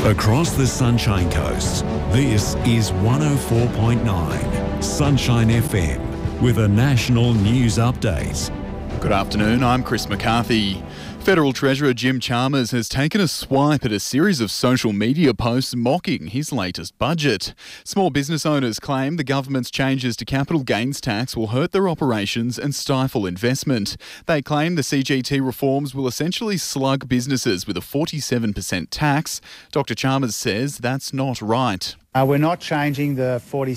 Across the Sunshine Coast, this is 104.9 Sunshine FM with a national news update. Good afternoon, I'm Chris McCarthy. Federal Treasurer Jim Chalmers has taken a swipe at a series of social media posts mocking his latest budget. Small business owners claim the government's changes to capital gains tax will hurt their operations and stifle investment. They claim the CGT reforms will essentially slug businesses with a 47% tax. Dr. Chalmers says that's not right. We're not changing the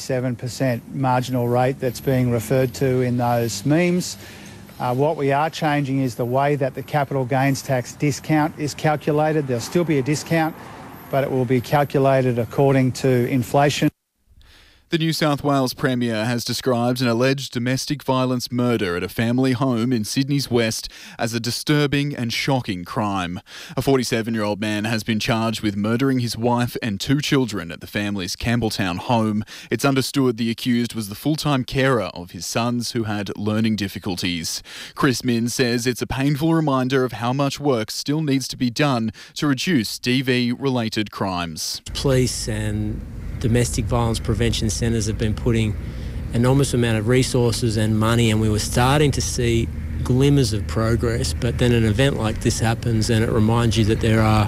47% marginal rate that's being referred to in those memes. What we are changing is the way that the capital gains tax discount is calculated. There'll still be a discount, but it will be calculated according to inflation. The New South Wales Premier has described an alleged domestic violence murder at a family home in Sydney's West as a disturbing and shocking crime. A 47-year-old man has been charged with murdering his wife and two children at the family's Campbelltown home. It's understood the accused was the full-time carer of his sons who had learning difficulties. Chris Min says it's a painful reminder of how much work still needs to be done to reduce DV-related crimes. Police and domestic violence prevention centres have been putting enormous amount of resources and money, and we were starting to see glimmers of progress, but then an event like this happens and it reminds you that there are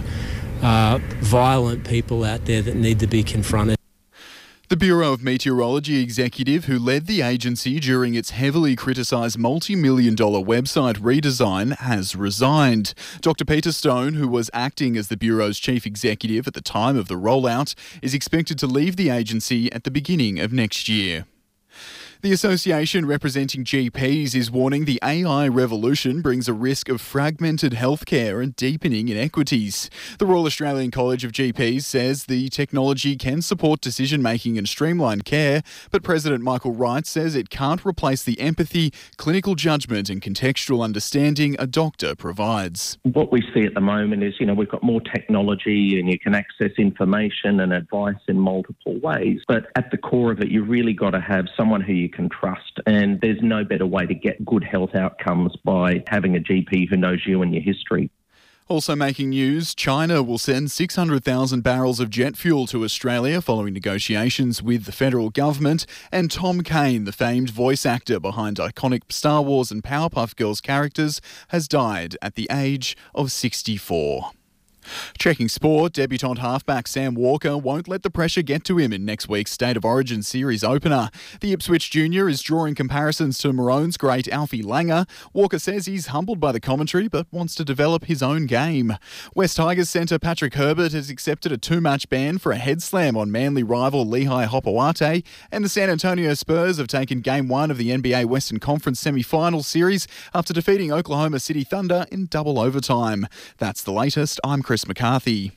violent people out there that need to be confronted. The Bureau of Meteorology executive who led the agency during its heavily criticised multi-million-dollar website redesign has resigned. Dr. Peter Stone, who was acting as the Bureau's chief executive at the time of the rollout, is expected to leave the agency at the beginning of next year. The association representing GPs is warning the AI revolution brings a risk of fragmented healthcare and deepening inequities. The Royal Australian College of GPs says the technology can support decision-making and streamline care, but President Michael Wright says it can't replace the empathy, clinical judgment and contextual understanding a doctor provides. What we see at the moment is, we've got more technology and you can access information and advice in multiple ways, but at the core of it, you've really got to have someone who you can trust, and there's no better way to get good health outcomes by having a GP who knows you and your history. Also making news, China will send 600,000 barrels of jet fuel to Australia following negotiations with the federal government, and Tom Kane, the famed voice actor behind iconic Star Wars and Powerpuff Girls characters, has died at the age of 64. Checking sport, debutant halfback Sam Walker won't let the pressure get to him in next week's State of Origin series opener. The Ipswich junior is drawing comparisons to Maroon's great Alfie Langer. Walker says he's humbled by the commentary but wants to develop his own game. West Tigers centre Patrick Herbert has accepted a 2-match ban for a head slam on Manly rival Lehigh Hopewate, and the San Antonio Spurs have taken Game 1 of the NBA Western Conference semi-final series after defeating Oklahoma City Thunder in double overtime. That's the latest. I'm Chris McCarthy.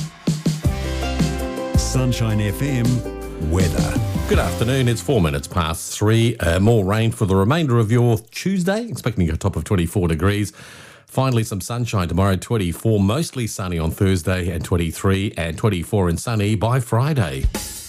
Sunshine FM weather. Good afternoon. It's 4 minutes past 3. More rain for the remainder of your Tuesday. Expecting a top of 24 degrees. Finally, some sunshine tomorrow, 24. Mostly sunny on Thursday, and 23 and 24 and sunny by Friday.